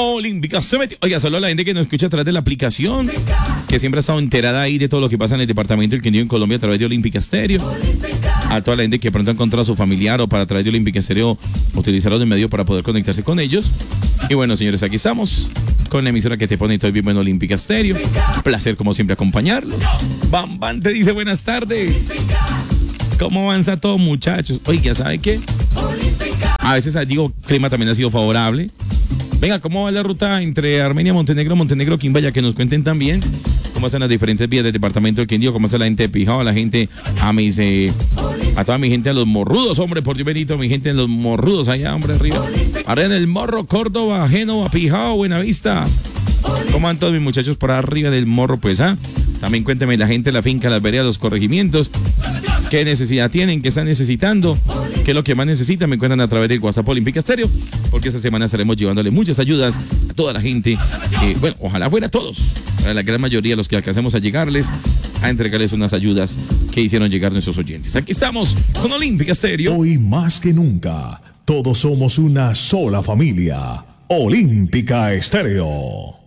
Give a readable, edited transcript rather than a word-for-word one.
Olímpica se metió. Oiga, solo a la gente que nos escucha a través de la aplicación, que siempre ha estado enterada ahí de todo lo que pasa en el departamento del Quindío en Colombia a través de Olímpica Estéreo. A toda la gente que pronto ha encontrado a su familiar o para a través de Olímpica Estéreo utilizarlo de medio para poder conectarse con ellos. Y bueno, señores, aquí estamos con la emisora que te pone todo bien bueno, Olímpica Estéreo. Placer como siempre acompañarlos. Bam Bam te dice buenas tardes. ¿Cómo avanza todo, muchachos? Oiga, ¿sabe qué? A veces digo, clima también ha sido favorable. Venga, ¿cómo va la ruta entre Armenia, Montenegro, Quimbaya? Que nos cuenten también cómo están las diferentes vías del departamento del Quindío, cómo está la gente de Pijao, la gente, a toda mi gente, a los morrudos, hombre, por Dios bendito, mi gente en los morrudos allá, hombre, arriba. Arriba en el Morro, Córdoba, Génova, Pijao, Buenavista. ¿Cómo van todos mis muchachos por arriba del Morro, pues, También cuénteme la gente de la finca, las veredas, los corregimientos. ¿Qué necesidad tienen? ¿Qué están necesitando? ¿Qué es lo que más necesitan? Me cuentan a través del WhatsApp Olímpica Estéreo, porque esta semana estaremos llevándole muchas ayudas a toda la gente. Bueno, ojalá fuera a todos, a la gran mayoría de los que alcancemos a llegarles, a entregarles unas ayudas que hicieron llegar nuestros oyentes. Aquí estamos con Olímpica Estéreo. Hoy más que nunca, todos somos una sola familia. Olímpica Estéreo.